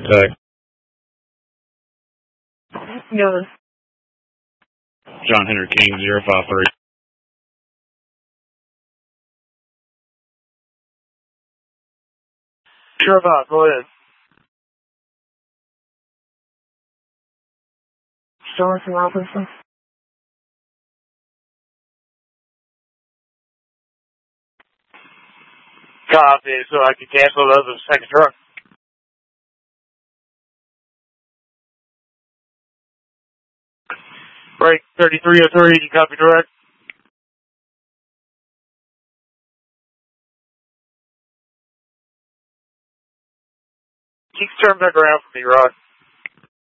contact. No. John Henry King, 053. Sure about, go ahead. Sorensen Robinson. Copy, so I can cancel those as a second truck. Break 3303, you copy direct. Keep turning back around for me, Rod.